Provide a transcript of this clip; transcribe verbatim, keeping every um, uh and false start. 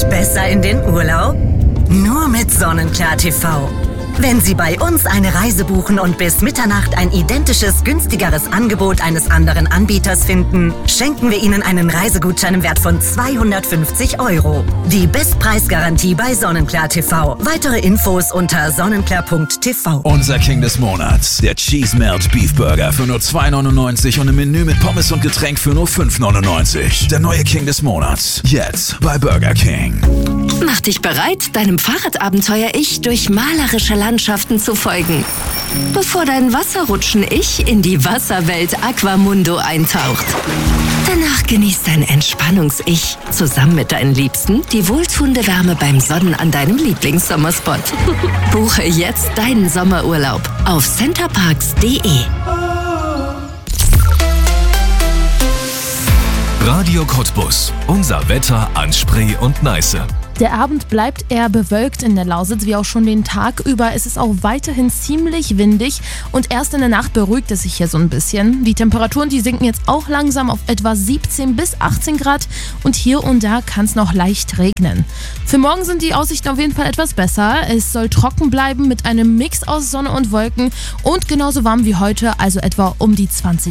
besser in den Urlaub? Nur mit Sonnenklar T V. Wenn Sie bei uns eine Reise buchen und bis Mitternacht ein identisches, günstigeres Angebot eines anderen Anbieters finden, schenken wir Ihnen einen Reisegutschein im Wert von zweihundertfünfzig Euro. Die Bestpreisgarantie bei Sonnenklar T V. Weitere Infos unter sonnenklar punkt t v. Unser King des Monats, der Cheese Melt Beef Burger für nur zwei neunundneunzig und im Menü mit Pommes und Getränk für nur fünf neunundneunzig. Der neue King des Monats, jetzt bei Burger King. Mach dich bereit, deinem Fahrradabenteuer-Ich durch malerische Landschaften zu folgen, bevor dein Wasserrutschen-Ich in die Wasserwelt Aquamundo eintaucht. Danach genießt dein Entspannungs-Ich zusammen mit deinen Liebsten die wohltuende Wärme beim Sonnen an deinem Lieblingssommerspot. Buche jetzt deinen Sommerurlaub auf centerparks punkt de. Radio Cottbus. Unser Wetter an Spree und Neiße. Der Abend bleibt eher bewölkt in der Lausitz, wie auch schon den Tag über. Es ist auch weiterhin ziemlich windig und erst in der Nacht beruhigt es sich hier so ein bisschen. Die Temperaturen, die sinken jetzt auch langsam auf etwa siebzehn bis achtzehn Grad und hier und da kann es noch leicht regnen. Für morgen sind die Aussichten auf jeden Fall etwas besser. Es soll trocken bleiben mit einem Mix aus Sonne und Wolken und genauso warm wie heute, also etwa um die zwanzig